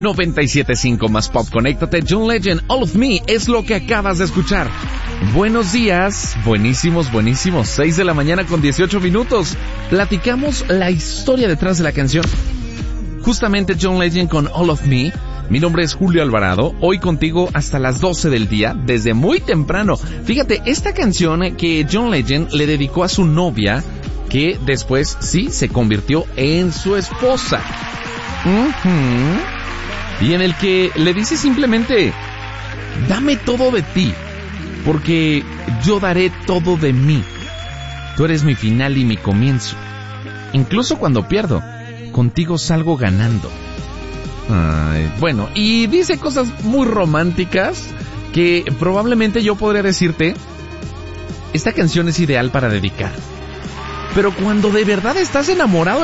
97.5 más pop, conéctate. John Legend, All of Me, es lo que acabas de escuchar. Buenos días, buenísimos. 6 de la mañana con 18 minutos. Platicamos la historia detrás de la canción. Justamente John Legend con All of Me. Mi nombre es Julio Alvarado, hoy contigo hasta las 12 del día, desde muy temprano. Fíjate, esta canción que John Legend le dedicó a su novia, que después sí se convirtió en su esposa. Y en el que le dice simplemente, dame todo de ti, porque yo daré todo de mí. Tú eres mi final y mi comienzo. Incluso cuando pierdo, contigo salgo ganando. Ay, bueno, y dice cosas muy románticas que probablemente yo podría decirte, esta canción es ideal para dedicar. Pero cuando de verdad estás enamorado,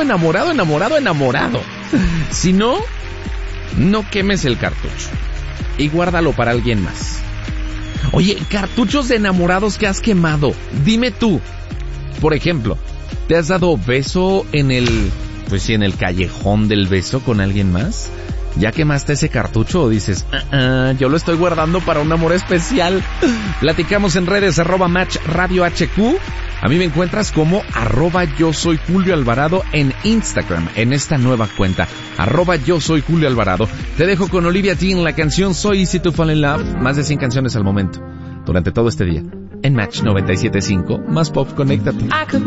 si no, no quemes el cartucho y guárdalo para alguien más. Oye, cartuchos de enamorados que has quemado, dime tú. Por ejemplo, ¿te has dado beso en el callejón del beso con alguien más? ¿Ya quemaste ese cartucho o dices, yo lo estoy guardando para un amor especial? Platicamos en redes, @MatchRadioHQ. A mí me encuentras como @yo soy Julio Alvarado en Instagram, en esta nueva cuenta, @yo soy Julio Alvarado. Te dejo con Olivia Dean, la canción So Easy to Fall in Love, más de 100 canciones al momento, durante todo este día, en Match 97.5, más pop, conéctate.